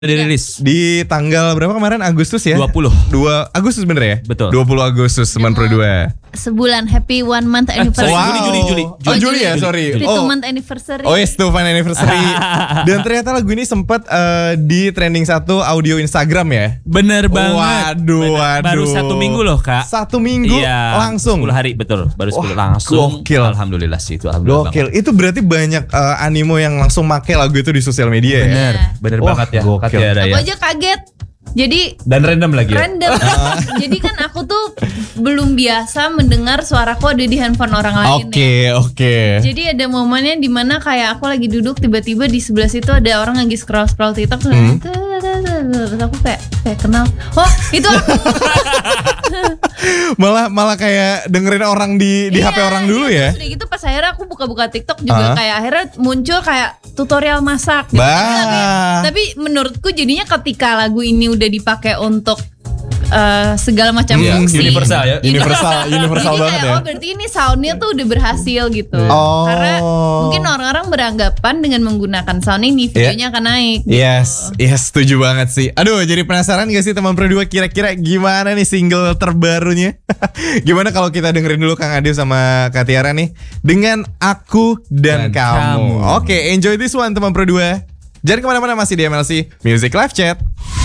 Dirilis di tanggal berapa kemarin? Agustus ya? 20. 2 Agustus bener ya? Betul. 20 Agustus teman Pro 2. Sebulan happy 1 month anniversary. Juli. Oh Juli ya, sorry. Juli. 2 month anniversary. Oh yes, 2 month anniversary. Dan ternyata lagu ini sempat di trending 1 audio Instagram ya. Bener banget. Waduh. Baru 1 minggu loh kak. 1 minggu Iya, langsung. 10 hari betul. Baru 10 langsung. Gokil. Alhamdulillah sih itu. Alhamdulillah Gokil. Itu berarti banyak animo yang langsung make lagu itu di sosial media ya. Bener Wah, banget ya. gokil. Katiara Aku ya. aja kaget. Jadi Dan random lagi ya. random. Jadi kan aku tuh belum biasa mendengar suaraku ada di handphone orang lain ya. Oke. Jadi ada momennya dimana kayak aku lagi duduk tiba-tiba di sebelah situ ada orang lagi scroll TikTok terus aku kayak kenal. Wah itu aku. Malah kayak dengerin orang di HP orang dulu ya. Terus udah gitu pas akhirnya aku buka-buka TikTok juga kayak akhirnya muncul kayak tutorial masak. Gitu. Tapi menurutku jadinya ketika lagu ini udah dipakai untuk segala macam fungsi. Universal ya. Universal jadi banget kayak, ya. oh berarti ini soundnya tuh udah berhasil gitu. Oh. Karena mungkin orang-orang beranggapan dengan menggunakan sound ini videonya akan naik gitu. Yes, setuju banget sih. Aduh, jadi penasaran gak sih teman Pro 2 kira-kira gimana nih single terbarunya? Gimana kalau kita dengerin dulu Kang Ade sama Kak Tiara nih dengan Aku dan Kamu. Oke, enjoy this one teman Pro 2. Jangan kemana-mana, masih di MLC Music Live Chat.